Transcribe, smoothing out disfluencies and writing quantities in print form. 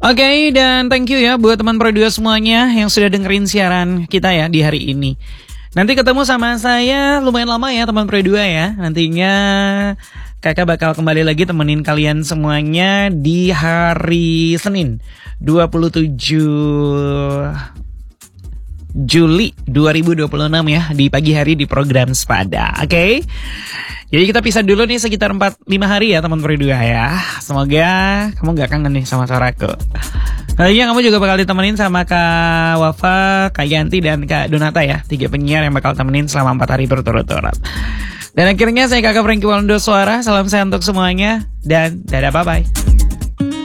Oke, dan thank you ya buat teman Pro 2 semuanya yang sudah dengerin siaran kita ya di hari ini. Nanti ketemu sama saya lumayan lama ya teman Pro 2 ya. Nantinya kakak bakal kembali lagi temenin kalian semuanya di hari Senin 27 Juli 2026 ya, di pagi hari di program Sepada. Oke. Jadi kita pisah dulu nih sekitar 4-5 hari ya teman Pro 2 ya. Semoga kamu gak kangen nih sama suaraku. Nantinya kamu juga bakal ditemenin sama Kak Wafa, Kak Yanti, dan Kak Donata ya. 3 penyiar yang bakal temenin selama 4 hari berturut-turut. Dan akhirnya saya Kakak Franky Waldo Suara. Salam sehat untuk semuanya. Dan dadah, bye-bye.